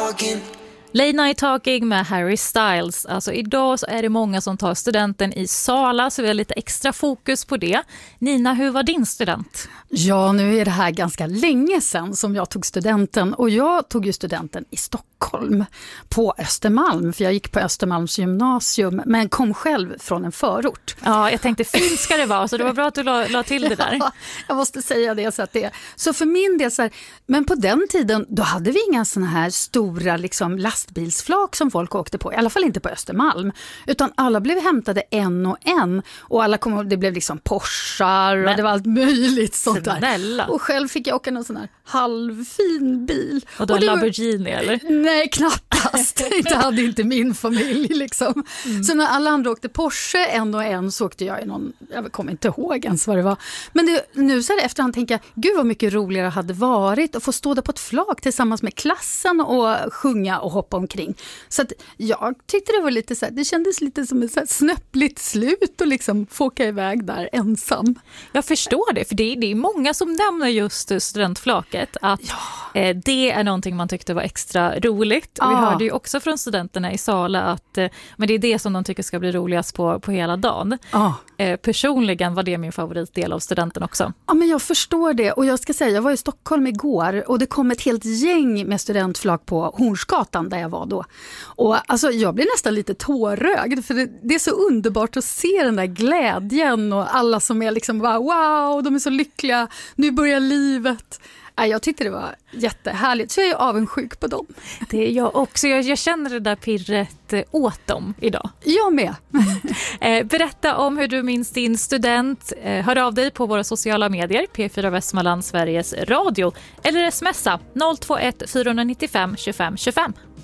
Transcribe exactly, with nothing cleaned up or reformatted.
talking. Late Night Talking med Harry Styles. Alltså idag så är det många som tar studenten i Sala, så vi har lite extra fokus på det. Nina, hur var din student? Ja, nu är det här ganska länge sedan som jag tog studenten, och jag tog ju studenten i Stockholm på Östermalm, för jag gick på Östermalms gymnasium men kom själv från en förort. Ja, jag tänkte fint ska det vara, så det var bra att du la, la till det där. Ja, jag måste säga det så att det. Så för min del så här, men på den tiden då hade vi inga såna här stora liksom lastbilsflak som folk åkte på, i alla fall inte på Östermalm, utan alla blev hämtade en och en, och alla kom, det blev liksom Porschar och men, det var allt möjligt sånt där. Snälla. Och själv fick jag åka någon sån här halvfin bil. Och då och en Lamborghini var, eller? Nej, knappast. Det hade inte min familj liksom. Mm. Så när alla andra åkte Porsche en och en så åkte jag i någon, jag kommer inte ihåg ens vad det var. Men det, nu så här efterhand tänker jag, gud vad mycket roligare det hade varit att få stå där på ett flak tillsammans med klassen och sjunga och hoppa omkring. Så att jag tyckte det var lite så här, det kändes lite som ett så här snöppligt slut och liksom få åka iväg där ensam. Jag förstår det, för det är, det är många som nämner just studentflaket, att ja. eh, det är någonting man tyckte var extra roligt. Och ja. vi hörde ju också från studenterna i Sala att eh, men det är det som de tycker ska bli roligast på, på hela dagen. Ja. Eh, personligen var det min favoritdel av studenten också. Ja, men jag förstår det, och jag ska säga, jag var i Stockholm igår och det kom ett helt gäng med studentflak på Hornsgatan där jag var då. Och alltså jag blev nästan lite tårögd, för det, det är så underbart att se den där glädjen och alla som är liksom bara, wow, de är så lyckliga, nu börjar livet. Jag tyckte det var jättehärligt, så jag är avundsjuk på dem. Det är jag också. Jag, jag känner det där pirret åt dem idag. Jag med. eh, berätta om hur du minns din student. Eh, hör av dig på våra sociala medier, P fyra Västmanland, Sveriges Radio. Eller smsa noll två ett fyra nio fem två fem två fem.